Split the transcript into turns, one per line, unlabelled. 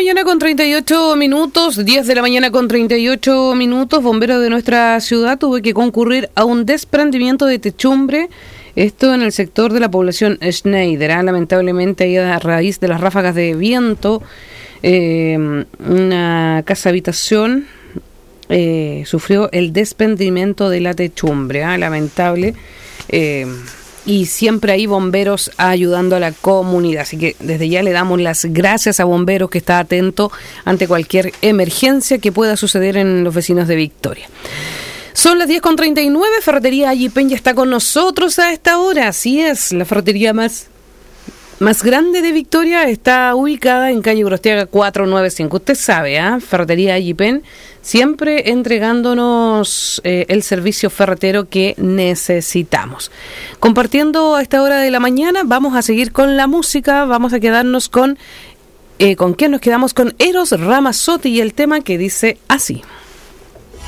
mañana con 38 minutos, 10 de la mañana con 38 minutos, bomberos de nuestra ciudad tuvo que concurrir a un desprendimiento de techumbre, esto en el sector de la población Schneider. Lamentablemente, ahí a raíz de las ráfagas de viento, una casa habitación sufrió el desprendimiento de la techumbre, lamentable. Y siempre hay bomberos ayudando a la comunidad. Así que desde ya le damos las gracias a bomberos que está atento ante cualquier emergencia que pueda suceder en los vecinos de Victoria. Son las 10:39, Ferretería Allipen ya está con nosotros a esta hora. Así es, la ferretería más grande de Victoria está ubicada en calle Urostiaga 495. Usted sabe, Ferretería Allipen, siempre entregándonos el servicio ferretero que necesitamos. Compartiendo a esta hora de la mañana, vamos a seguir con la música, vamos a quedarnos ¿con quién nos quedamos? Con Eros Ramazzotti y el tema que dice así.